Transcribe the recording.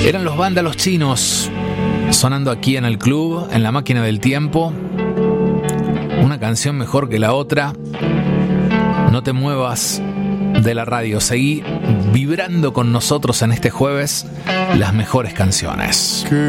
Eran los Vándalos Chinos, sonando aquí en el club, en la máquina del tiempo. Una canción mejor que la otra. No te muevas de la radio, seguí vibrando con nosotros en este jueves las mejores canciones.